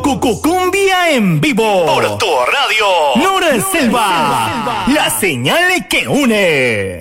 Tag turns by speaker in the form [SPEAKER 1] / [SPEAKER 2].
[SPEAKER 1] Cumbia en vivo por tu radio Nora Selva, la señal que une.